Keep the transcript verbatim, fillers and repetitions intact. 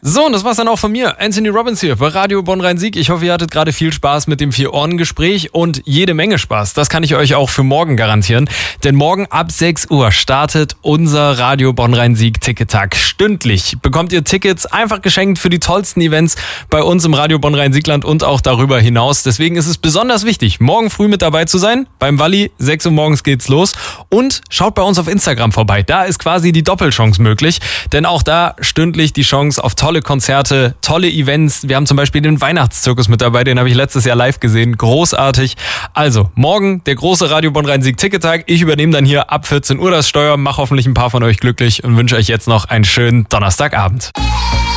So, und das war's dann auch von mir. Anthony Robbins hier bei Radio Bonn-Rhein-Sieg. Ich hoffe, ihr hattet gerade viel Spaß mit dem Vier-Ohren-Gespräch und jede Menge Spaß. Das kann ich euch auch für morgen garantieren. Denn morgen ab sechs Uhr startet unser Radio Bonn-Rhein-Sieg Ticket-Tag. Stündlich bekommt ihr Tickets einfach geschenkt für die tollsten Events bei uns im Radio Bonn-Rhein-Siegland und auch darüber hinaus. Deswegen ist es besonders wichtig, morgen früh mit dabei zu sein. Beim Walli, sechs Uhr morgens geht's los. Und schaut bei uns auf Instagram vorbei. Da ist quasi die Doppelchance möglich. Denn auch da stündlich die Chance auf tolle Konzerte, tolle Events. Wir haben zum Beispiel den Weihnachtszirkus mit dabei, den habe ich letztes Jahr live gesehen. Großartig. Also, morgen der große Radio Bonn-Rhein-Sieg Ticket-Tag. Ich übernehme dann hier ab vierzehn Uhr das Steuer, mache hoffentlich ein paar von euch glücklich und wünsche euch jetzt noch einen schönen Donnerstagabend.